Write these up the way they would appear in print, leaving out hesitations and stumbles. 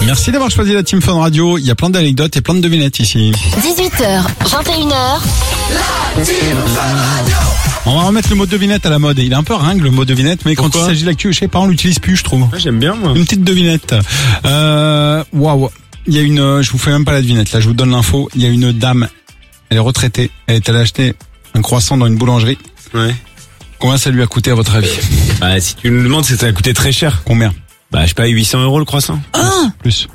Merci d'avoir choisi la Team Fun Radio. Il y a plein d'anecdotes et plein de devinettes ici. 18h, 21h. On va remettre le mot devinette à la mode. Il est un peu ringue le mot devinette, mais Pourquoi quand il s'agit de l'actu, je sais pas, on l'utilise plus, je trouve. Ouais, j'aime bien, moi. Une petite devinette. Waouh. Il y a une, je vous fais même pas la devinette, là, je vous donne l'info. Il y a une dame, elle est retraitée, elle est allée acheter un croissant dans une boulangerie. Ouais. Combien ça lui a coûté à votre avis? Bah, si tu me demandes, ça a coûté très cher. Combien? Bah, je sais pas, 800 € le croissant. Plus.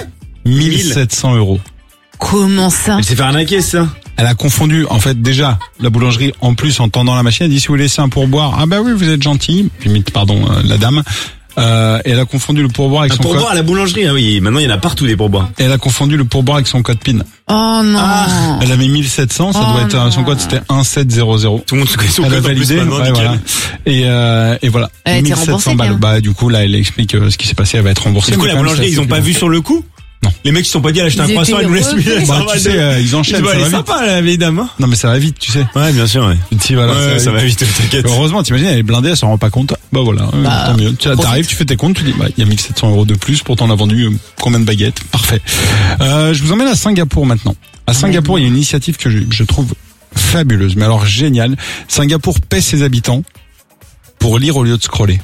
1700 €. Comment ça? Elle s'est fait arnaquer, ça. Elle a confondu, en fait, déjà, la boulangerie, en plus, en tendant la machine, elle dit, si vous laissez un pourboire, ah bah oui, vous êtes gentil, puis, pardon, la dame, et elle a confondu le pourboire avec Un son pourboire code, à la boulangerie, ah oui, maintenant il y en a partout des pourboires. et elle a confondu le pourboire avec son code PIN. Oh non. Elle a mis 1700, ça Oh doit être, son non. code c'était 1700. Tout le monde se connaît son Elle a code en plus validé, maintenant, ouais, nickel. voilà. Et voilà. Elle a été remboursée, balles. quand même. Bah, du coup, là, elle explique ce qui s'est passé, elle va être remboursée. Du coup, mais la quand même, boulangerie, c'est ils ont assez pas vu violent. sur le coup? Non. Les mecs, ils sont pas dit, acheter un Ils croissant à étaient nous laisse heureux. Bah, tu sais, ils enchaînent, ça Elle va est vite. sympa, la vieille dame, hein. Non, mais ça va vite, tu sais. Ouais, bien sûr, ouais. Si, voilà, Ouais, ça va vite, t'inquiète. Heureusement, t'imagines, elle est blindée, elle s'en rend pas compte. Bah voilà, tant mieux. T'arrives, tu fais tes comptes, tu dis, bah, il y a 1700 € de plus, pourtant on a vendu combien de baguettes. Parfait. Je vous emmène à Singapour maintenant. À Singapour, il y a une initiative que je trouve fabuleuse, mais alors géniale. Singapour paie ses habitants pour lire au lieu de scroller.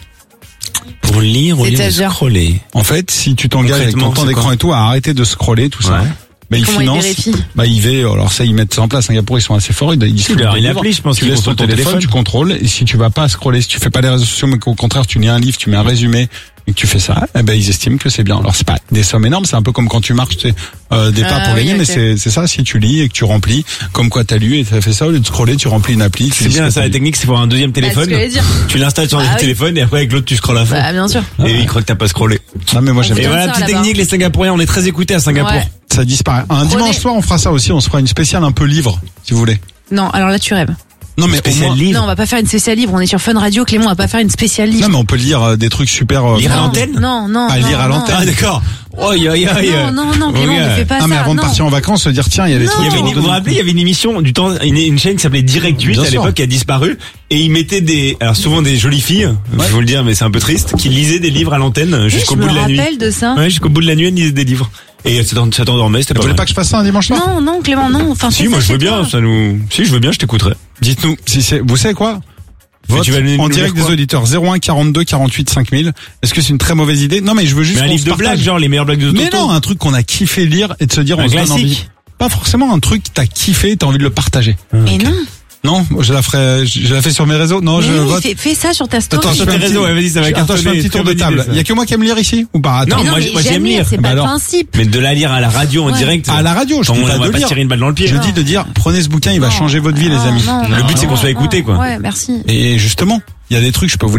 Pour lire au lieu de C'est-à-dire scroller. En fait, si tu t'engages avec ton Concrètement, temps c'est d'écran quoi et tout à arrêter de scroller, tout ça, Ouais. bah, ils Comment ils financent. vérifient? Bah, alors ça, ils mettent ça en place. Singapour, ils sont assez forts. Ils distribuent leur des une livres. appli, je pense, Tu qu'ils laisses ton contrôlent ton téléphone, tu téléphone. contrôles. Et si tu vas pas scroller, si tu fais pas les réseaux sociaux, mais qu'au contraire, tu lis un livre, tu mets un résumé et que tu fais ça, eh ben, ils estiment que c'est bien. Alors, c'est pas des sommes énormes. C'est un peu comme quand tu marches, tu sais, des pas pour oui, gagner, ok. mais c'est ça. Si tu lis et que tu remplis, comme quoi t'as lu et t'as fait ça, au lieu de scroller, tu remplis une appli. tu C'est lis ce bien, que ça, t'as la lu. technique, c'est pour un deuxième Bah, c'est ce téléphone. que j'allais dire. Tu l'installes sur Ah un oui. téléphone et après, avec l'autre, tu scrolles à fond. Bah, bien sûr. Et il croit que t'as pas scrollé. Non, mais moi, j'aime On Et bien. fait voilà, ça, petite là-bas. technique, les Singapouriens, on est très écoutés à Singapour. Ouais. Ça disparaît. Un dimanche soir, on fera ça aussi. On se fera une spéciale un peu livre, si vous voulez. Non, alors là, tu rêves. Non, mais au Spécial moins, livre. Non, on va pas faire une spéciale livre. On est sur Fun Radio, Clément. On va pas faire une spéciale livre. non, mais on peut lire des trucs super. Lire à Non, l'antenne Non, non. Ah, non, lire à non. l'antenne. Ah, d'accord. Oi, oi, oi. Non, Clément, ne fais pas Ah, ça. mais avant de non. partir en vacances, se dire, tiens, il y a des Non. trucs. Il y avait qui vous vous vont rappelez, il y avait une émission du temps, une chaîne qui s'appelait Direct 8 Bien à sûr. l'époque qui a disparu et ils mettaient alors souvent des jolies filles, je vais vous le dire mais c'est un peu triste, qui lisaient des livres à l'antenne Oui, jusqu'au je bout me de la nuit. rappelle de ça. Ouais, jusqu'au bout de la nuit, elles lisaient des livres. Et ça t'endormait, c'était Vous pas voulez mal. pas que je fasse ça un dimanche soir? Non, Clément, non. Enfin, Si, fais moi ça je veux chez bien, toi. si je veux bien, je t'écouterai. Dites-nous, si c'est, vous savez quoi? Mais Vote tu vas nous en dire direct des quoi auditeurs 01 42 48 5000. Est-ce que c'est une très mauvaise idée? Non, mais je veux juste Mais un qu'on livre se de blagues, partage. genre les meilleures blagues de Mais Toto. non, un truc qu'on a kiffé lire et de se dire, Un on se donne classique. envie. Pas forcément un truc que t'as kiffé et t'as envie de le partager. Mais non. Non, je la fais sur mes réseaux. Non, je Mais oui, vote. fais ça sur ta story. Attends, Sur je fais tes un réseaux, petit- ouais, vas-y, ça va Attends, je fais un cartonner, petit tour très de bonne idée, table. ça. Il y a que moi qui aime lire ici ou pas? Attends. Non, Mais moi, mais j'aime lire. C'est Bah pas le alors. principe. Mais de la lire à la radio en Ouais. direct. À la radio, je dis on pas va de pas lire. tirer une balle dans le pied. Je dis de dire, prenez ce bouquin, il va changer votre vie, les amis. Le but, c'est qu'on soit écouté, quoi. Ouais, merci. Et justement, il y a des trucs, je peux vous